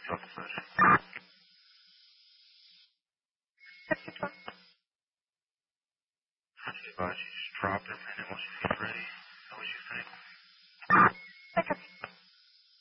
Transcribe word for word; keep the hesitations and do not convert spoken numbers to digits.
Drop the flash. Okay, bye. Just drop it, and once you get ready.